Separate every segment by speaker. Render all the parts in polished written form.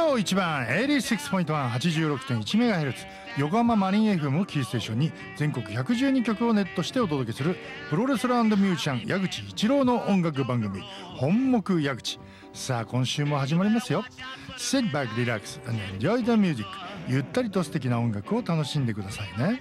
Speaker 1: の一番 86.186.1MHz 横浜マリン FM をキーステーションに全国112曲をネットしてお届けするプロレスラー&ミュージシャン矢口一郎の音楽番組本目矢口。さあ今週も始まりますよ。 Sit back, relax and enjoy the music。 ゆったりと素敵な音楽を楽しんでくださいね。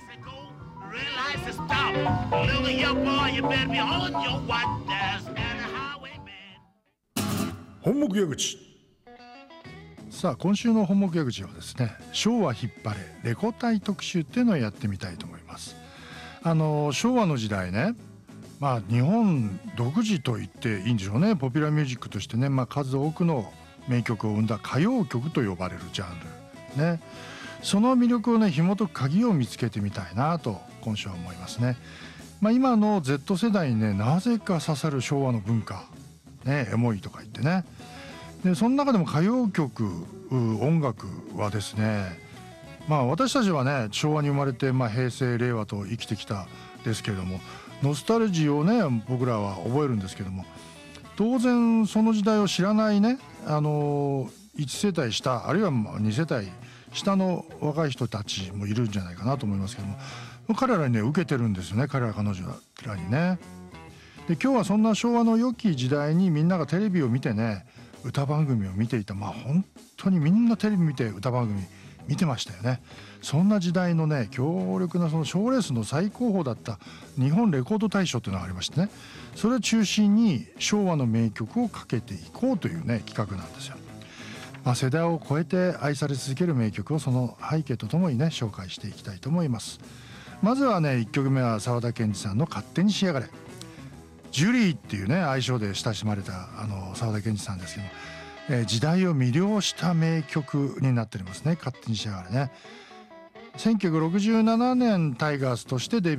Speaker 1: 本目矢口。さあ今週の本目矢口はですね、昭和引っ張れレコ大特集っていうのをやってみたいと思います。昭和の時代ね、日本独自と言っていいんでしょうね。ポピュラーミュージックとしてね、数多くの名曲を生んだ歌謡曲と呼ばれるジャンルね、その魅力をね紐解く鍵を見つけてみたいなと今週は思いますね。今の Z 世代にねなぜか刺さる昭和の文化ね、エモいとか言ってね。でその中でも歌謡曲音楽はですね、私たちはね昭和に生まれて、平成令和と生きてきたですけれども、ノスタルジーをね僕らは覚えるんですけども、当然その時代を知らないね1世帯下あるいは2世帯下の若い人たちもいるんじゃないかなと思いますけども、彼らにね受けてるんですよね、彼ら彼女らにね。で今日はそんな昭和の良き時代にみんながテレビを見てね歌番組を見ていた、本当にみんなテレビ見て歌番組見てましたよね。そんな時代のね強力なその賞レースの最高峰だった日本レコード大賞というのがありましてね、それを中心に昭和の名曲をかけていこうというね企画なんですよ。世代を超えて愛され続ける名曲をその背景とともにね紹介していきたいと思います。まずはね1曲目は沢田研二さんの勝手にしやがれ。ジュリーっていうね愛称で親しまれた沢田研二さんですけど、時代を魅了した名曲になっておりますね。勝手にしやがれね。1967年タイガースとしてデビュー